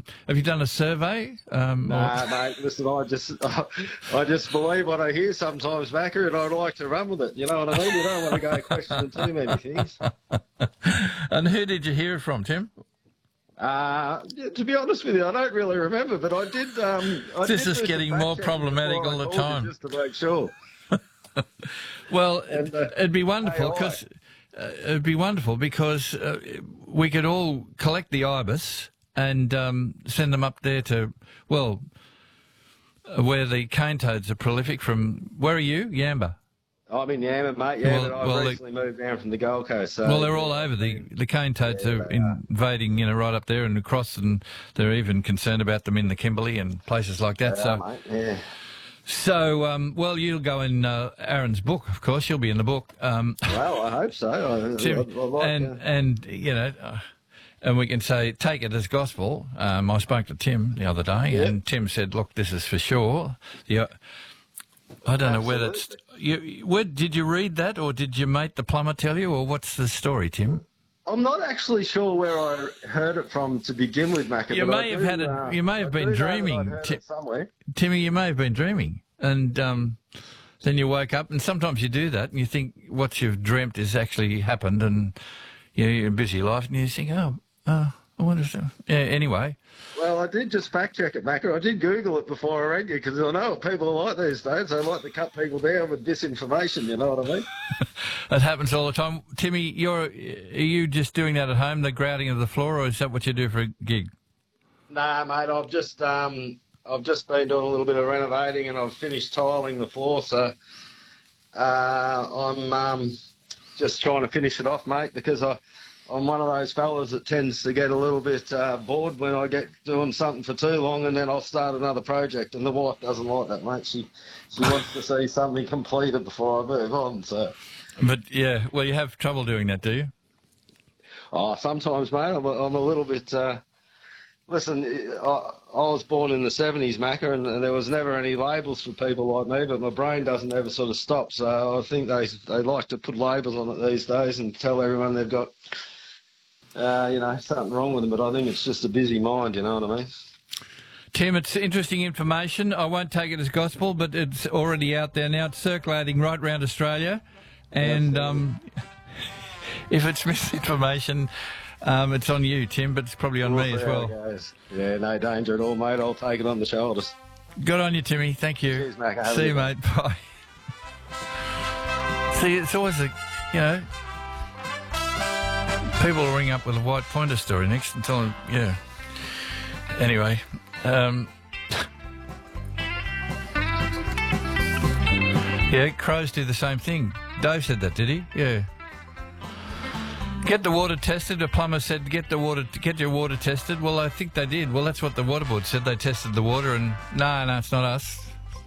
have you done a survey? Nah, mate. Listen, I just believe what I hear sometimes, Macca, and I'd like to run with it. You know what I mean? You don't want to go questioning too many things. And who did you hear it from, Tim? To be honest with you, I don't really remember, but I did. This is getting more problematic all the time. Just to make sure. Well, it'd be wonderful because we could all collect the ibis and send them up there to where the cane toads are prolific. From where are you, Yamba? I'm in Yamba, mate. Yeah, but I've recently moved down from the Gold Coast. So, they're all over. The cane toads are invading, right up there and across, and they're even concerned about them in the Kimberley and places like that. Mate, yeah. So, you'll go in Aaron's book, of course. You'll be in the book. Well, I hope so. And we can say, take it as gospel. I spoke to Tim the other day, and Tim said, look, this is for sure. I don't know whether it's... did you read that, or did your mate the plumber tell you, or what's the story, Tim? I'm not actually sure where I heard it from to begin with, Macca. You may have been dreaming, Timmy. You may have been dreaming, and then you woke up, and sometimes you do that, and you think what you've dreamt has actually happened, and you're in a busy life, and you think, I wonder. Yeah. Anyway. Well, I did just fact check it, Macca. I did Google it before I rang you because I know what people are like these days. They like to cut people down with disinformation. You know what I mean? That happens all the time. Timmy, are you just doing that at home, the grouting of the floor, or is that what you do for a gig? Nah, mate. I've just been doing a little bit of renovating, and I've finished tiling the floor. So I'm just trying to finish it off, mate, because I'm one of those fellas that tends to get a little bit bored when I get doing something for too long, and then I'll start another project. And the wife doesn't like that, mate. She wants to see something completed before I move on. So, but yeah, well, you have trouble doing that, do you? Oh, sometimes, mate. I'm a little bit. Listen, I was born in the 70s, Macca, and there was never any labels for people like me, but my brain doesn't ever sort of stop. So I think they like to put labels on it these days and tell everyone they've got. Something wrong with them, but I think it's just a busy mind, you know what I mean? Tim, it's interesting information. I won't take it as gospel, but it's already out there now. It's circulating right around Australia. And if it's misinformation, it's on you, Tim, but it's probably on me as well. Yeah, no danger at all, mate. I'll take it on the shoulders. Good on you, Timmy. Thank you. Cheers, mate. See you, mate. Bye. See, it's always people will ring up with a white pointer story next and tell them, Anyway, crows do the same thing. Dave said that, did he? Yeah. Get the water tested. A plumber said, get your water tested. Well, I think they did. Well, that's what the water board said. They tested the water, and no, it's not us.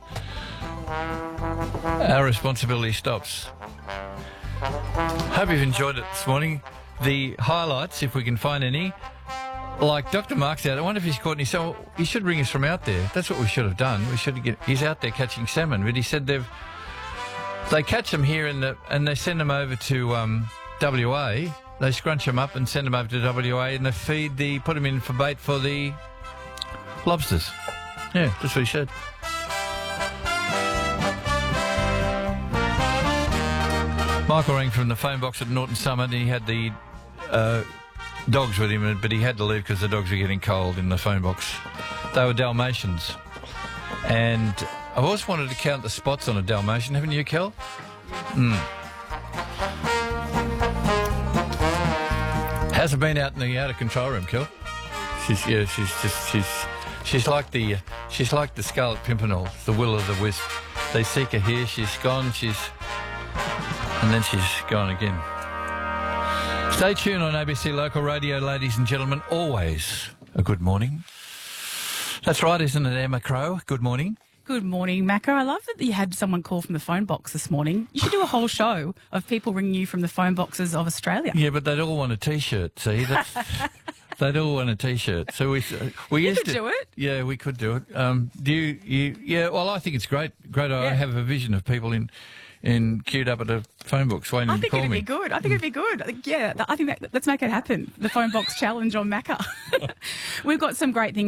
Our responsibility stops. Hope you've enjoyed it this morning. The highlights, if we can find any, like Dr. Mark's out. I wonder if he's caught any. So he should ring us from out there. That's what we should have done. He's out there catching salmon, but he said they catch them here and they send them over to WA. They scrunch them up and send them over to WA, and they put them in for bait for the lobsters. Yeah, that's what he said. Michael rang from the phone box at Norton Summit, and he had the dogs with him, but he had to leave because the dogs were getting cold in the phone box. They were Dalmatians. And I've always wanted to count the spots on a Dalmatian, haven't you, Kel? Hasn't been out in the outer control room, Kel. She's like the Scarlet Pimpernel, the will o' the wisp. They seek her here, she's gone, and then she's gone again. Stay tuned on ABC Local Radio, ladies and gentlemen. Always a good morning. That's right, isn't it, Emma Crow? Good morning. Good morning, Macca. I love that you had someone call from the phone box this morning. You should do a whole show of people ringing you from the phone boxes of Australia. Yeah, but they'd all want a T-shirt, see? They'd all want a T-shirt. So we used to do it. Yeah, we could do it. Yeah, well, I think it's great. I have a vision of people queued up at a phone box waiting to call me. I think it'd be good. Yeah, I think let's make it happen. The phone box challenge on Macca. We've got some great things